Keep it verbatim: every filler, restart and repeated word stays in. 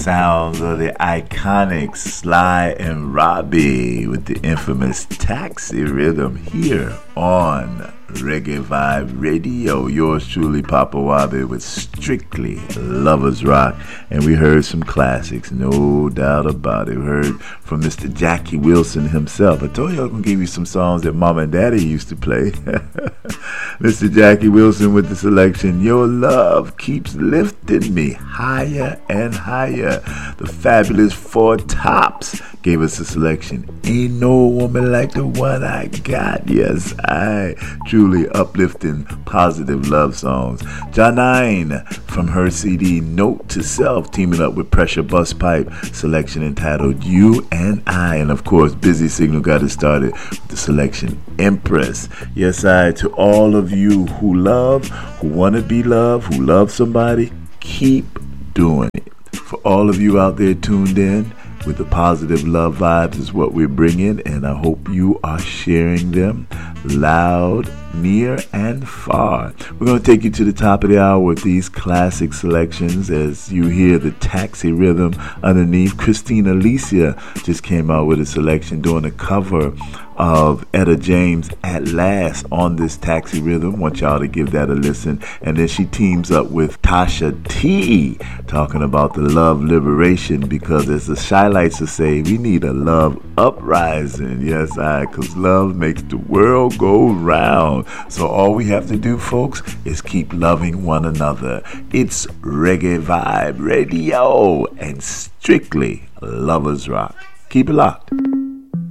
sounds of the iconic Sly and Robbie with the infamous Taxi Rhythm here on Reggae Vibe Radio. Yours truly, Papa Wabi, with Strictly Lovers Rock. And we heard some classics, no doubt about it. We heard from Mister Jackie Wilson himself. I told you I was going to give you some songs that Mama and Daddy used to play. Mister Jackie Wilson with the selection, Your Love Keeps Lifting Me Higher and Higher. The fabulous Four Tops gave us a selection, Ain't No Woman Like the One I Got. Yes, I truly uplifting, positive love songs. Janine from her C D Note to Self, teaming up with Pressure Bus Pipe, selection entitled You and I. And of course, Busy Signal got it started with the selection Empress. Yes, I, to all of you who love, who want to be loved, who love somebody, keep doing it. For all of you out there tuned in, with the positive love vibes is what we're bringing, and I hope you are sharing them loud, near, and far. We're going to take you to the top of the hour with these classic selections as you hear the Taxi Rhythm underneath. Christina Alicia just came out with a selection doing a cover of Etta James' At Last on this Taxi Rhythm. Want y'all to give that a listen. And then she teams up with Tasha T, talking about the love liberation, because as the Shy Lights will say, we need a love uprising. Yes, I, because love makes the world go round. So all we have to do, folks, is keep loving one another. It's Reggae Vibe Radio and Strictly Lovers Rock. Keep it locked.